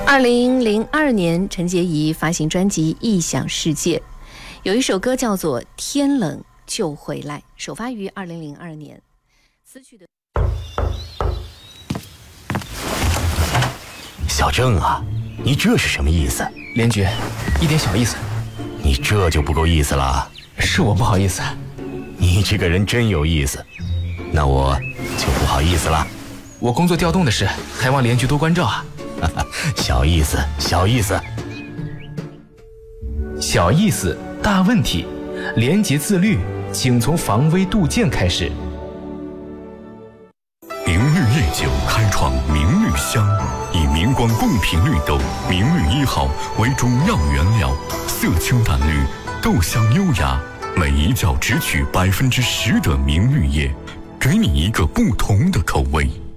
2002年，陈洁仪发行专辑《异想世界》，有一首歌叫做《天冷就回来》，首发于2002年。词曲的小郑啊，你这是什么意思？ 连局，一点小意思。 你这就不够意思了。 是我不好意思。 你这个人真有意思，那我就不好意思了。 我工作调动的事，还望连局多关照啊。 小意思，小意思， 小意思，大问题。廉洁自律，请从防微杜渐开始。 明绿夜酒开创明绿香，以明光贡品绿豆明绿1号为主要原料，色清淡绿，豆香优雅，每一窖只取10%的明绿叶，给你一个不同的口味。